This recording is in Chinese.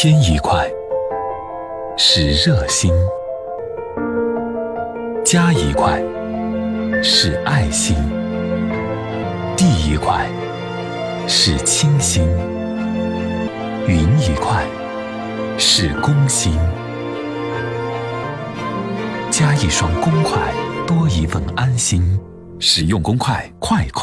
天一块是热心，家一块是爱心，地一块是清心，云一块是公心。加一双公筷，多一份安心。使用公筷，快快。